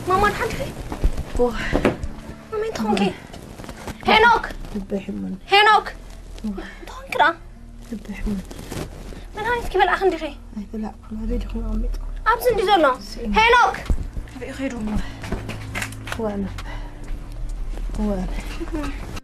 ماما نحن مامي تخونكي هينوك لبي حمل هينوك تخون كرا لبي حمل من هاي سكيبل أخن دخي أي بلا ما بيدي خلنا عميت أبسن دي زولو هينوك في خير هو أنا